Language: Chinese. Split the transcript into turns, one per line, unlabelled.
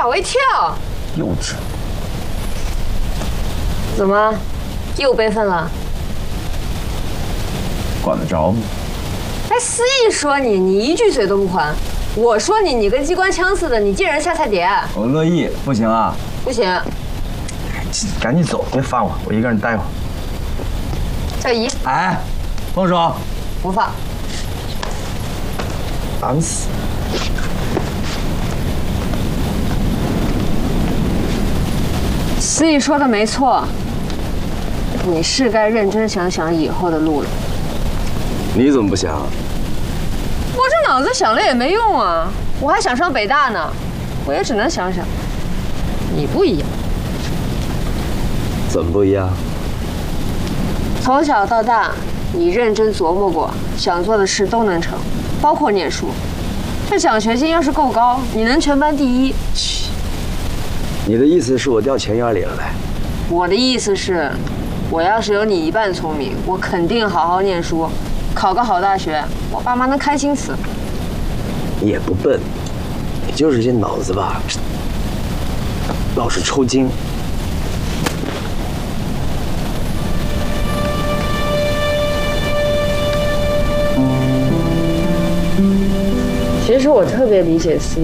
吓我一跳。
幼稚。
怎么，又悲愤了？
管得着吗？
哎，司仪说你一句嘴都不还。我说你跟机关枪似的，你见人下菜碟。
我乐意，不行啊。
不行。
赶紧走，别烦我，我一个人待会儿。
小姨。
哎，放手。
不放。
烦死。
司仪说的没错，你是该认真想想以后的路了。
你怎么不想？
我这脑子想了也没用啊，我还想上北大呢，我也只能想想。你不一样。
怎么不一样？
从小到大，你认真琢磨过，想做的事都能成，包括念书。这奖学金要是够高，你能全班第一。
你的意思是我掉钱眼里了呗？
我的意思是，我要是有你一半聪明，我肯定好好念书，考个好大学，我爸妈能开心死。
你也不笨，你就是这脑子吧，老是抽筋。
其实我特别理解司